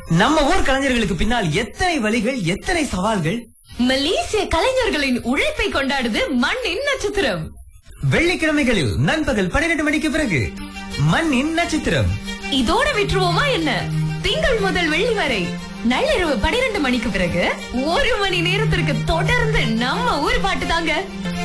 நம்ம ஊர் கலைஞர்களுக்கு பின்னால் எத்தனை வழிகள், எத்தனை சவால்கள். மலேசிய கலைஞர்களின் உழைப்பை கொண்டாடுது மண்ணின் நட்சத்திரம். வெள்ளிக்கிழமைகளில் நண்பகல் 12 மணிக்கு பிறகு மண்ணின் நட்சத்திரம். இதோட விட்டுருவோமா என்ன? திங்கள் முதல் வெள்ளி வரை நள்ளிரவு 12 மணிக்கு பிறகு 1 மணி நேரத்திற்கு தொடர்ந்து நம்ம ஊர் பாட்டு தாங்க.